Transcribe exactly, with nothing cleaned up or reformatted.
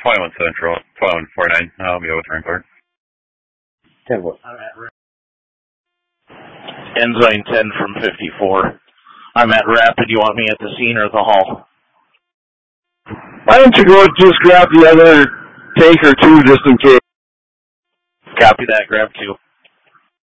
twenty-one Central, twenty-one forty-nine. I'll be with Rampart. ten what? Ensign ten from fifty-four. I'm at Rapid. You want me at the scene or the hall? Why don't you go just grab the other tank or two just in case? Copy that. Grab two.